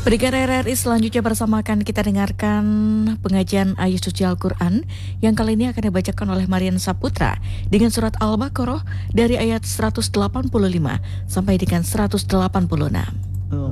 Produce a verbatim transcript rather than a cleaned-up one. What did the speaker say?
Pendengar R R I, selanjutnya bersama akan kita dengarkan pengajian ayat suci Al-Quran yang kali ini akan dibacakan oleh Marian Saputra dengan surat Al-Baqarah dari ayat seratus delapan puluh lima sampai dengan seratus delapan puluh enam.